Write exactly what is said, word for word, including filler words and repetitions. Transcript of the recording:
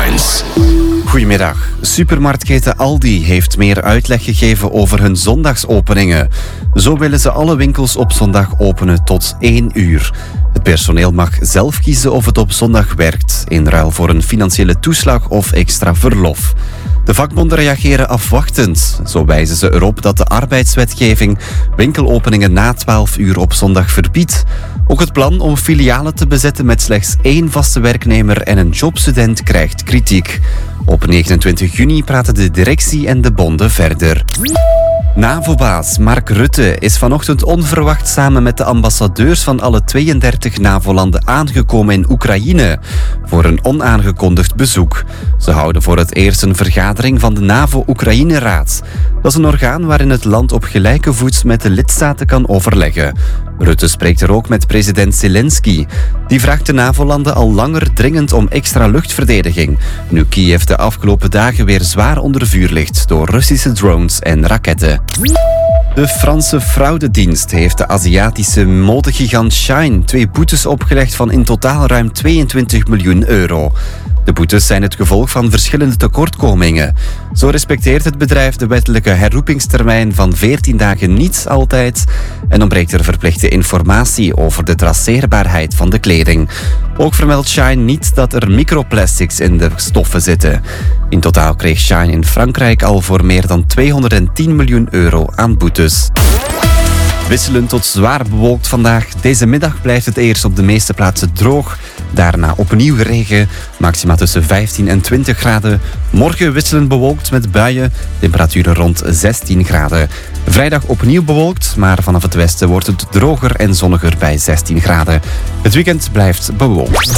Headlines. Goedemiddag. Supermarktketen Aldi heeft meer uitleg gegeven over hun zondagsopeningen. Zo willen ze alle winkels op zondag openen tot één uur. Het personeel mag zelf kiezen of het op zondag werkt, in ruil voor een financiële toeslag of extra verlof. De vakbonden reageren afwachtend. Zo wijzen ze erop dat de arbeidswetgeving winkelopeningen na twaalf uur op zondag verbiedt. Ook het plan om filialen te bezetten met slechts één vaste werknemer en een jobstudent krijgt kritiek. Op negenentwintig juni praten de directie en de bonden verder. NAVO-baas Mark Rutte is vanochtend onverwacht samen met de ambassadeurs van alle tweeëndertig NAVO-landen aangekomen in Oekraïne voor een onaangekondigd bezoek. Ze houden voor het eerst een vergadering van de NAVO-Oekraïne-raad. Dat is een orgaan waarin het land op gelijke voet met de lidstaten kan overleggen. Rutte spreekt er ook met president Zelensky. Die vraagt de NAVO-landen al langer dringend om extra luchtverdediging, nu Kiev de afgelopen dagen weer zwaar onder vuur ligt door Russische drones en raketten. De Franse fraudedienst heeft de Aziatische modegigant Shein twee boetes opgelegd van in totaal ruim tweeëntwintig miljoen euro. De boetes zijn het gevolg van verschillende tekortkomingen. Zo respecteert het bedrijf de wettelijke herroepingstermijn van veertien dagen niet altijd en ontbreekt er verplichte informatie over de traceerbaarheid van de kleding. Ook vermeldt Shein niet dat er microplastics in de stoffen zitten. In totaal kreeg Shein in Frankrijk al voor meer dan tweehonderdtien miljoen euro aan boetes. Wisselend tot zwaar bewolkt vandaag. Deze middag blijft het eerst op de meeste plaatsen droog. Daarna opnieuw regen. Maxima tussen vijftien en twintig graden. Morgen wisselend bewolkt met buien. Temperaturen rond zestien graden. Vrijdag opnieuw bewolkt, maar vanaf het westen wordt het droger en zonniger bij zestien graden. Het weekend blijft bewolkt.